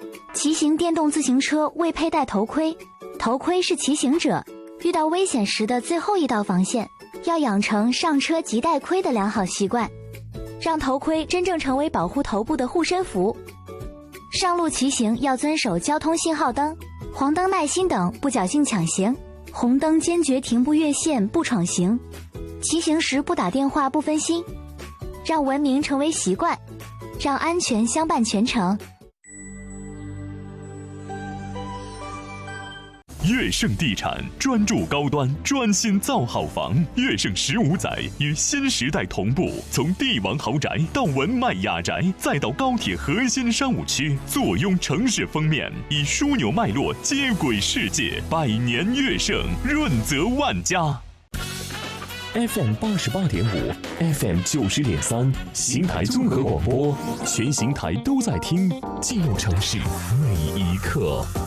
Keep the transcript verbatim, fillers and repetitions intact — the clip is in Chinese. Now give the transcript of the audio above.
骑行电动自行车未佩戴头盔，头盔是骑行者遇到危险时的最后一道防线，要养成上车即戴盔的良好习惯，让头盔真正成为保护头部的护身符。上路骑行要遵守交通信号灯、黄灯耐心等，不侥幸抢行，红灯坚决停不越线不闯行，骑行时不打电话不分心，让文明成为习惯，让安全相伴全程。 悦盛地产专注高端，专心造好房。悦盛十五载与新时代同步，从帝王豪宅到文迈雅宅，再到高铁核心商务区，坐拥城市封面，以枢纽脉络接轨世界。百年悦盛，润泽万家。 F M 八十八点五 ，F M 九十点三，邢台综合广播，全邢台都在听，记录城市每一刻。